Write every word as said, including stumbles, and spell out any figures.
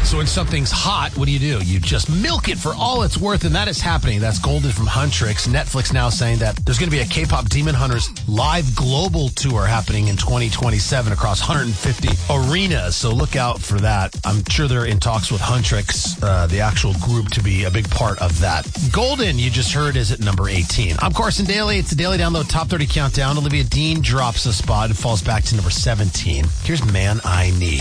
So when something's hot, what do you do? You just milk it for all it's worth, and that is happening. That's Golden from Huntrix. Netflix now saying that there's going to be a K-pop Demon Hunters live global tour happening in twenty twenty-seven across one hundred fifty arenas. So look out for that. I'm sure they're in talks with Huntrix, uh, the actual group, to be a big part of that. Golden, you just heard, is at number eighteen. I'm Carson Daly. It's the Daily Download Top thirty Countdown. Olivia Dean drops a spot and falls back to number seventeen. Here's Man I Need.